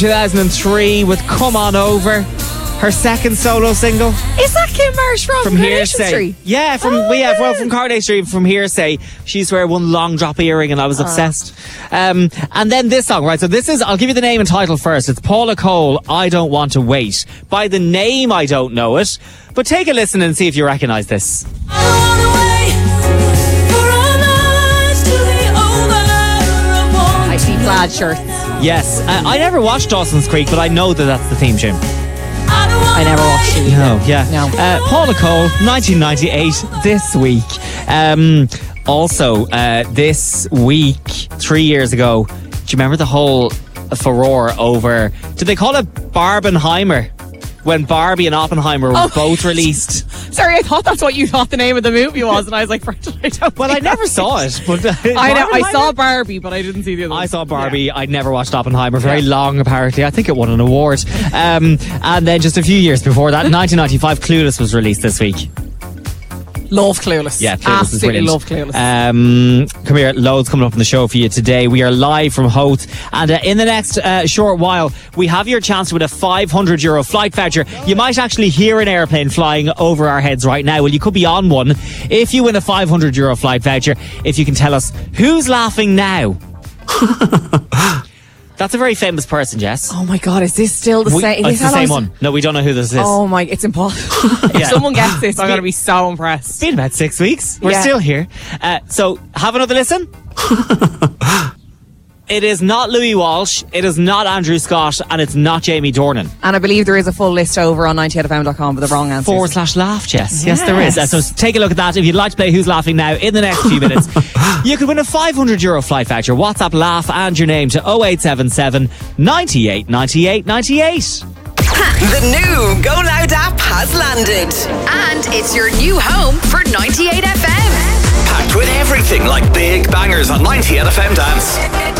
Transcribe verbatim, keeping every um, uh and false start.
two thousand three with Come On Over, her second solo single. Is that Kim Marsh from, From Coronation Hearsay. Street? Yeah, from Oh, yeah, well, yeah. from Coronation Street, from Hearsay. She used to wear one long drop earring, and I was obsessed. Um, and then this song, right? So this is, I'll give you the name and title first. It's Paula Cole, I Don't Want to Wait. By the name, I don't know it, but take a listen and see if you recognise this. I see plaid shirts. Yes, uh, I never watched Dawson's Creek, but I know that that's the theme tune. I never watched it. No, yeah. No. Uh, Paula Cole, nineteen ninety-eight, this week. Um, also, uh, this week, three years ago, do you remember the whole furore over, did they call it Barbenheimer? When Barbie and Oppenheimer were Oh, both released. Sorry, I thought that's what you thought the name of the movie was, and I was like, I don't Well, I think never that's saw it, but uh, I know. I Barbenheimer? saw Barbie, but I didn't see the other one. I saw Barbie. Yeah. I'd never watched Oppenheimer. Very Yeah. long, apparently. I think it won an award. Um, and then just a few years before that, nineteen ninety-five, Clueless was released this week. Love Clueless. Yeah, Clueless is Absolutely brilliant. love Clueless. Um, come here, loads coming up on the show for you today. We are live from Howth, and uh, in the next uh, short while, we have your chance to win a five hundred euro flight voucher. You might actually hear an airplane flying over our heads right now. Well, you could be on one if you win a five hundred euro flight voucher. If you can tell us who's laughing now. That's a very famous person, Jess. Oh my God, is this still the We- same? oh, is it's this the how same long- one. No, we don't know who this is. Oh my, it's impossible. If Yeah. someone gets this, I'm going to be so impressed. It's been about six weeks. We're Yeah. still here. Uh, so, have another listen. It is not Louis Walsh, it is not Andrew Scott, and it's not Jamie Dornan. And I believe there is a full list over on ninety eight f m dot com with the wrong answers. Forward slash laugh, Jess. Yes, Yes. there is. Uh, so take a look at that. If you'd like to play Who's Laughing Now in the next few minutes, you could win a five hundred euro flight voucher. WhatsApp laugh and your name to oh eight seven seven, nine eight nine eight nine eight. The new Go Loud app has landed. And it's your new home for ninety-eight F M. Packed with everything like big bangers on ninety-eight F M Dance.